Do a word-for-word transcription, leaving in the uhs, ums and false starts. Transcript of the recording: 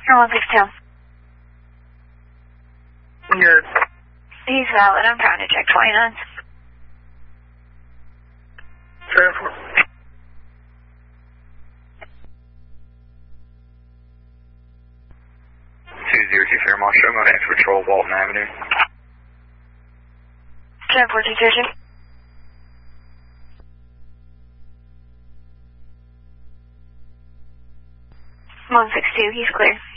one six two. Good. He's valid. I'm trying to check twenty-nine. seven four. two zero two Fairmont, show mode X Patrol, Walton Avenue. seven four two zero two. one six two, he's clear.